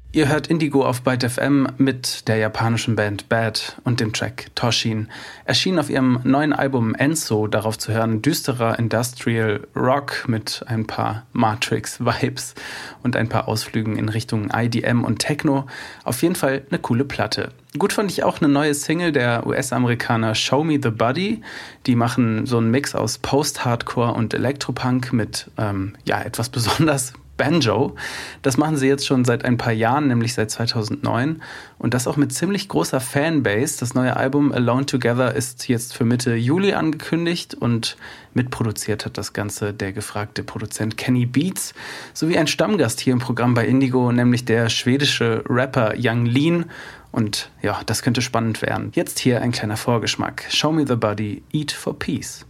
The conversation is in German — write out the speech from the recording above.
Ihr hört Indigo auf Byte FM mit der japanischen Band Bad und dem Track Toshin. Erschienen auf ihrem neuen Album Enso, darauf zu hören düsterer Industrial Rock mit ein paar Matrix-Vibes und ein paar Ausflügen in Richtung IDM und Techno. Auf jeden Fall eine coole Platte. Gut fand ich auch eine neue Single der US-Amerikaner Show Me the Body. Die machen so einen Mix aus Post-Hardcore und Elektropunk mit etwas besonders Banjo. Das machen sie jetzt schon seit ein paar Jahren, nämlich seit 2009. Und das auch mit ziemlich großer Fanbase. Das neue Album Alone Together ist jetzt für Mitte Juli angekündigt und mitproduziert hat das Ganze der gefragte Produzent Kenny Beats sowie ein Stammgast hier im Programm bei Indigo, nämlich der schwedische Rapper Yung Lean. Und ja, das könnte spannend werden. Jetzt hier ein kleiner Vorgeschmack. Show Me the Body, Eat for Peace.